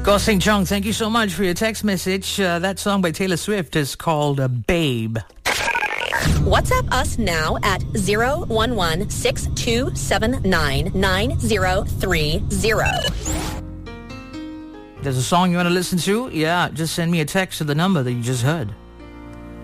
Gosling Chung, thank you so much for your text message. That song by Taylor Swift is called Babe. WhatsApp us now at 011-6279-9030. There's a song you want to listen to? Yeah, just send me a text to the number that you just heard.